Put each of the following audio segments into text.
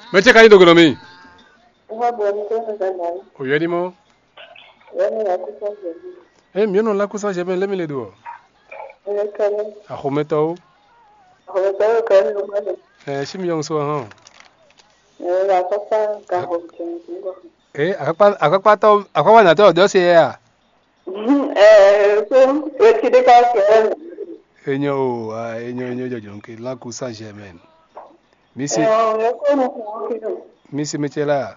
Meche ka idogo mi. Wa bom ko na dai. O yedi mo. Wani ya kusa da ni. Mi no la kusa jebe le mi le do. Ina kare. A khometo. Ho da ka ni ma da. Shim yong so ha. La papa ka ho chen ko. Akakpa to akwa na to do se ya. So e ti de ka ke. Enyo jojonke la kusa jebe. Misi Ko no ko. misi mechela.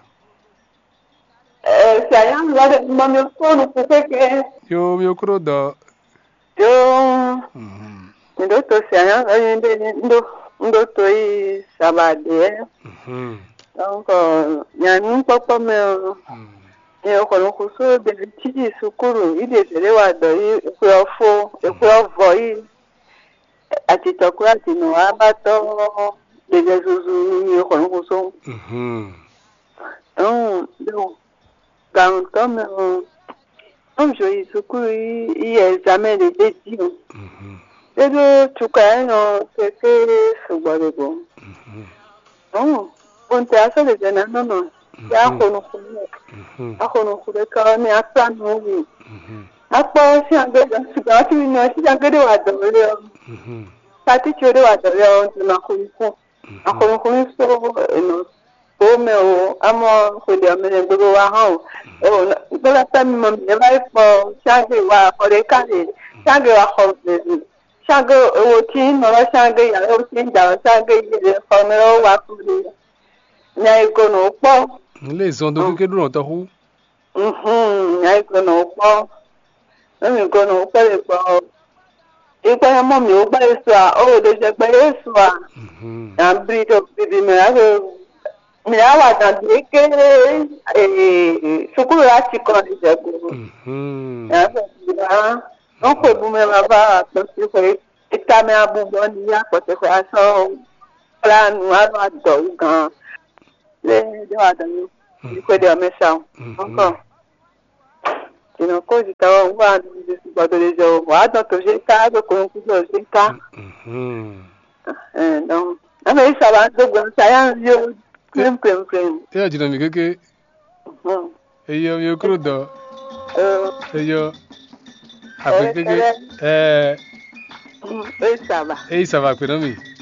Saya la de ma me ko no ko ke. Yo kuro do. Yo. Ndo to saya ndo to yi sabade. Donc nyani papa me e ko no ko so de ti sukuru ide sele wa do yi ko fo e ko vo yi ati to ko ati no abato de jesusu ni ko no ko so donc quand comme comme je yi sukuru yi examen de dédié et de tout cas non c'est que sugbare go on te asa de non ya ko no ko akono kureka ni asa no wi apa si anga da suga ti no si anga de wa do le pati chore wa do le na ko ko akono ko so no o me o amo ko de me do wa ha o do la ta mi mo me vai po change wa ko de ka de change wa ko de change o ti no la change ya o ti da change de ko no wa ku de na iko no po Le son do ke duro to hu. Ai kono po. Ami kono po le po. Ipa ya mo mi o gba eso a o de je gba eso a. Ambri to bibi me a mi a wa dan de ke sukuru láti ko ni je ko. Ya so ba. O ko bu me baba to si ko ita me abu bo ni ya ko te ko aso plan wa do gan. Le de wa dan ni ko de me sa. Encore. Ino ko di tawo wa ni de gbado le jo wa don to se ka do ko ku so se ka donc ame sa ba do gbo sa ya yo krem. Ya jina mi keke. Yo kuro do. Yo afekeke ça va pe no mi.